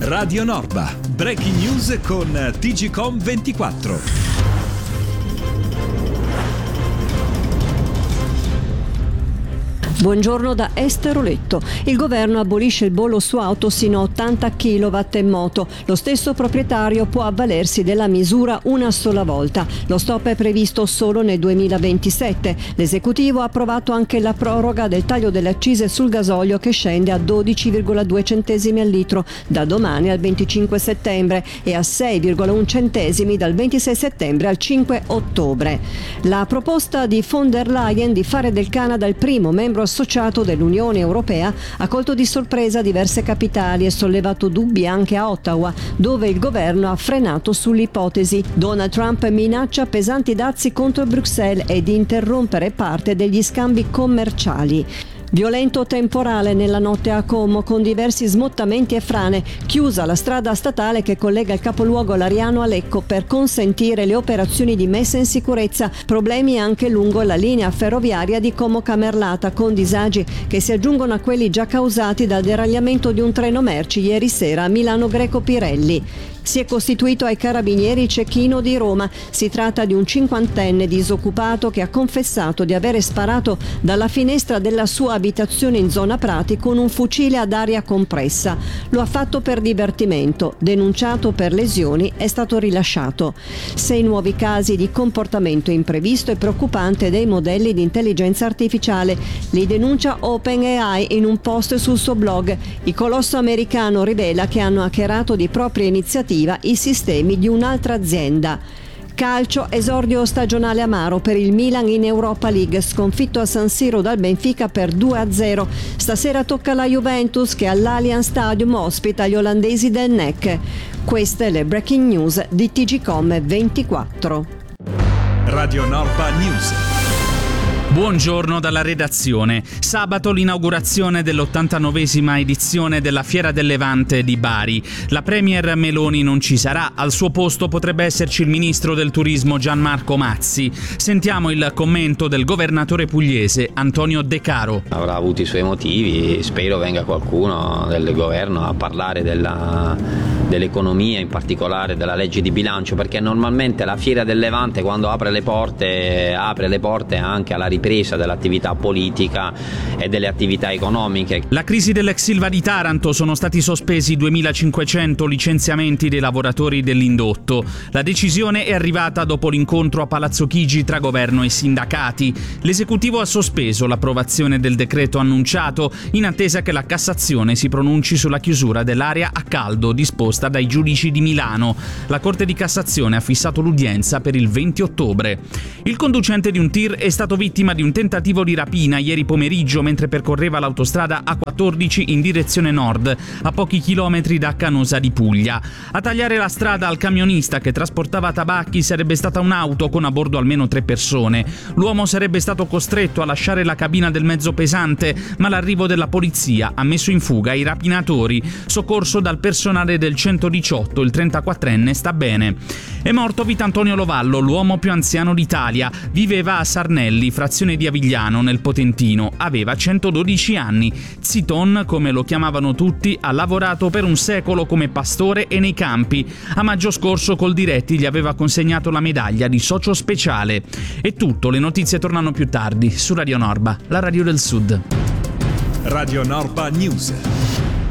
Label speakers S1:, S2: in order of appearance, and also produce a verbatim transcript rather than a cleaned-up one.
S1: Radio Norba, breaking news con T G Com ventiquattro.
S2: Buongiorno da Esther Oletto. Il governo abolisce il bollo su auto sino a ottanta chilowatt e moto. Lo stesso proprietario può avvalersi della misura una sola volta. Lo stop è previsto solo nel duemilaventisette. L'esecutivo ha approvato anche la proroga del taglio delle accise sul gasolio che scende a dodici virgola due centesimi al litro da domani al venticinque settembre e a sei virgola uno centesimi dal ventisei settembre al cinque ottobre. La proposta di von der Leyen di fare del Canada il primo membro associato dell'Unione Europea ha colto di sorpresa diverse capitali e sollevato dubbi anche a Ottawa, dove il governo ha frenato sull'ipotesi. Donald Trump minaccia pesanti dazi contro Bruxelles e di interrompere parte degli scambi commerciali. Violento temporale nella notte a Como con diversi smottamenti e frane, chiusa la strada statale che collega il capoluogo lariano a Lecco per consentire le operazioni di messa in sicurezza, problemi anche lungo la linea ferroviaria di Como Camerlata con disagi che si aggiungono a quelli già causati dal deragliamento di un treno merci ieri sera a Milano Greco Pirelli. Si è costituito ai carabinieri cecchino di Roma. Si tratta di un cinquantenne disoccupato che ha confessato di avere sparato dalla finestra della sua abitazione in zona Prati con un fucile ad aria compressa. Lo ha fatto per divertimento. Denunciato per lesioni, è stato rilasciato. Sei nuovi casi di comportamento imprevisto e preoccupante dei modelli di intelligenza artificiale. Li denuncia OpenAI in un post sul suo blog. Il colosso americano rivela che hanno hackerato di propria iniziativa i sistemi di un'altra azienda. Calcio, esordio stagionale amaro per il Milan in Europa League, sconfitto a San Siro dal Benfica per due a zero. Stasera tocca alla Juventus che all'Allianz Stadium ospita gli olandesi del N E C. Queste le breaking news di T G Com ventiquattro.
S1: Radio Norba News.
S3: Buongiorno dalla redazione. Sabato l'inaugurazione dell'ottantanovesima edizione della Fiera del Levante di Bari. La premier Meloni non ci sarà, al suo posto potrebbe esserci il ministro del turismo Gianmarco Mazzi. Sentiamo il commento del governatore pugliese Antonio De Caro.
S4: Avrà avuto i suoi motivi, spero venga qualcuno del governo a parlare della, dell'economia, in particolare della legge di bilancio, perché normalmente la Fiera del Levante quando apre le porte apre le porte anche alla ripresa dell'attività politica e delle attività economiche.
S3: La crisi dell'ex Ilva di Taranto, sono stati sospesi duemilacinquecento licenziamenti dei lavoratori dell'indotto. La decisione è arrivata dopo l'incontro a Palazzo Chigi tra governo e sindacati. L'esecutivo ha sospeso l'approvazione del decreto annunciato in attesa che la Cassazione si pronunci sulla chiusura dell'area a caldo disposta dai giudici di Milano. La Corte di Cassazione ha fissato l'udienza per il venti ottobre. Il conducente di un tir è stato vittima di un tentativo di rapina ieri pomeriggio mentre percorreva l'autostrada A quattordici in direzione nord, a pochi chilometri da Canosa di Puglia. A tagliare la strada al camionista che trasportava tabacchi sarebbe stata un'auto con a bordo almeno tre persone. L'uomo sarebbe stato costretto a lasciare la cabina del mezzo pesante, ma l'arrivo della polizia ha messo in fuga i rapinatori. Soccorso dal personale del centodiciotto, il trentaquattrenne sta bene. È morto Vitantonio Lovallo, l'uomo più anziano d'Italia. Viveva a Sarnelli, frazione di Avigliano, nel Potentino. Aveva centododici anni. Ziton, come lo chiamavano tutti, ha lavorato per un secolo come pastore e nei campi. A maggio scorso col Diretti gli aveva consegnato la medaglia di socio speciale. È tutto, le notizie tornano più tardi su Radio Norba, la radio del Sud.
S1: Radio Norba News.